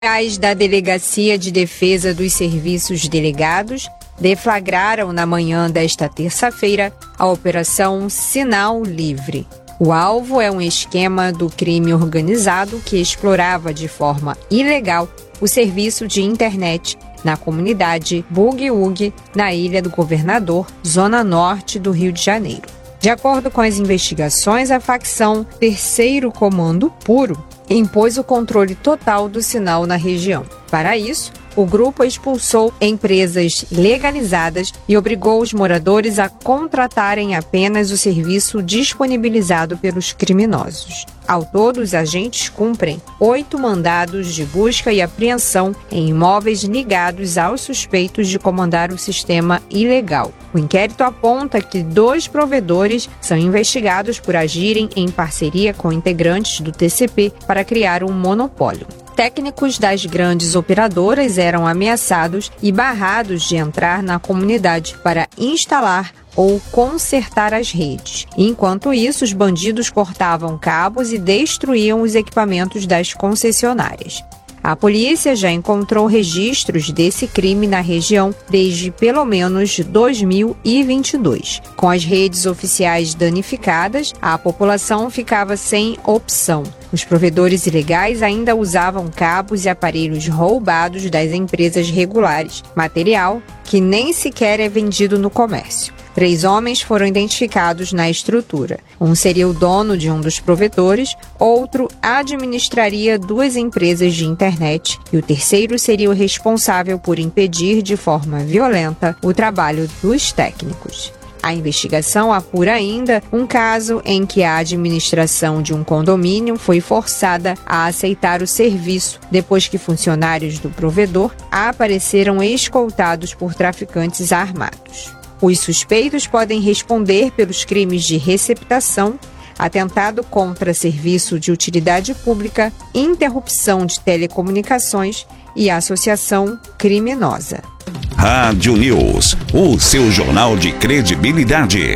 Policiais da Delegacia de Defesa dos Serviços Delegados deflagraram na manhã desta terça-feira a Operação Sinal Livre. O alvo é um esquema do crime organizado que explorava de forma ilegal o serviço de internet na comunidade Bugiúgue, na Ilha do Governador, zona norte do Rio de Janeiro. De acordo com as investigações, a facção Terceiro Comando Puro impôs o controle total do sinal na região. Para isso, o grupo expulsou empresas legalizadas e obrigou os moradores a contratarem apenas o serviço disponibilizado pelos criminosos. Ao todo, os agentes cumprem 8 mandados de busca e apreensão em imóveis ligados aos suspeitos de comandar o sistema ilegal. O inquérito aponta que 2 provedores são investigados por agirem em parceria com integrantes do TCP para criar um monopólio. Técnicos das grandes operadoras eram ameaçados e barrados de entrar na comunidade para instalar ou consertar as redes. Enquanto isso, os bandidos cortavam cabos e destruíam os equipamentos das concessionárias. A polícia já encontrou registros desse crime na região desde pelo menos 2022. Com as redes oficiais danificadas, a população ficava sem opção. Os provedores ilegais ainda usavam cabos e aparelhos roubados das empresas regulares, material que nem sequer é vendido no comércio. 3 homens foram identificados na estrutura. Um seria o dono de um dos provedores, outro administraria 2 empresas de internet e o terceiro seria o responsável por impedir de forma violenta o trabalho dos técnicos. A investigação apura ainda um caso em que a administração de um condomínio foi forçada a aceitar o serviço depois que funcionários do provedor apareceram escoltados por traficantes armados. Os suspeitos podem responder pelos crimes de receptação, atentado contra serviço de utilidade pública, interrupção de telecomunicações e associação criminosa. Rádio News, o seu jornal de credibilidade.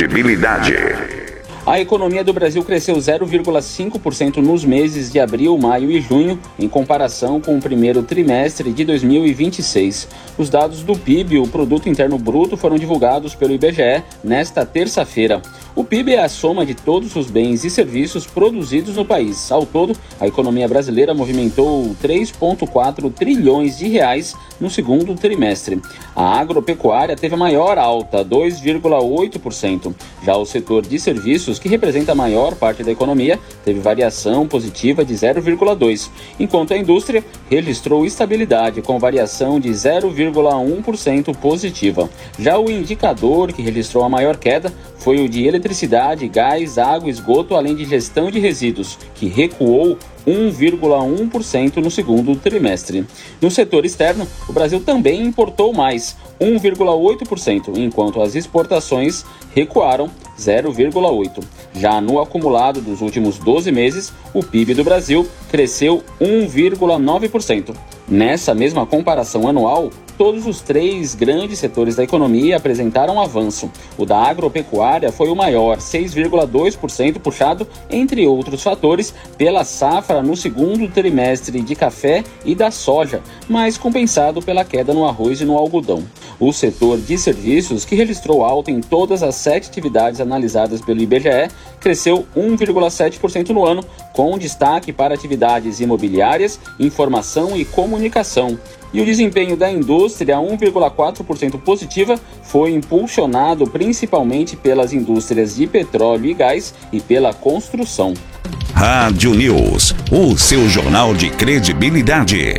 A economia do Brasil cresceu 0,5% nos meses de abril, maio e junho, em comparação com o primeiro trimestre de 2026. Os dados do PIB, o Produto Interno Bruto, foram divulgados pelo IBGE nesta terça-feira. O PIB é a soma de todos os bens e serviços produzidos no país. Ao todo, a economia brasileira movimentou 3,4 trilhões de reais no segundo trimestre. A agropecuária teve a maior alta, 2,8%. Já o setor de serviços, que representa a maior parte da economia, teve variação positiva de 0,2%, enquanto a indústria registrou estabilidade com variação de 0,1% positiva. Já o indicador que registrou a maior queda foi o de eletricidade, gás, água, esgoto, além de gestão de resíduos, que recuou 1,1% no segundo trimestre. No setor externo, o Brasil também importou mais, 1,8%, enquanto as exportações recuaram 0,8%. Já no acumulado dos últimos 12 meses, o PIB do Brasil cresceu 1,9%. Nessa mesma comparação anual, todos os 3 grandes setores da economia apresentaram avanço. O da agropecuária foi o maior, 6,2%, puxado, entre outros fatores, pela safra no segundo trimestre de café e da soja, mas compensado pela queda no arroz e no algodão. O setor de serviços, que registrou alta em todas as 7 atividades analisadas pelo IBGE, cresceu 1,7% no ano, com destaque para atividades imobiliárias, informação e comunicação. E o desempenho da indústria, 1,4% positiva, foi impulsionado principalmente pelas indústrias de petróleo e gás e pela construção. Rádio News, o seu jornal de credibilidade.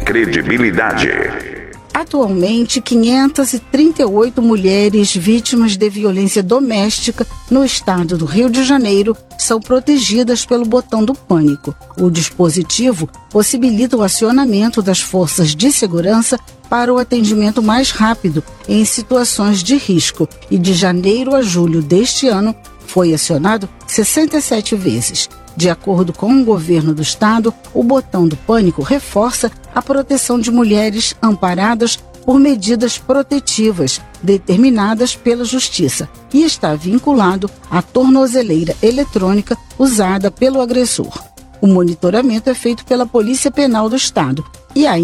Atualmente, 538 mulheres vítimas de violência doméstica no estado do Rio de Janeiro são protegidas pelo botão do pânico. O dispositivo possibilita o acionamento das forças de segurança para o atendimento mais rápido em situações de risco e de janeiro a julho deste ano foi acionado 67 vezes. De acordo com o governo do estado, o botão do pânico reforça a proteção de mulheres amparadas por medidas protetivas determinadas pela Justiça e está vinculado à tornozeleira eletrônica usada pelo agressor. O monitoramento é feito pela Polícia Penal do Estado e aí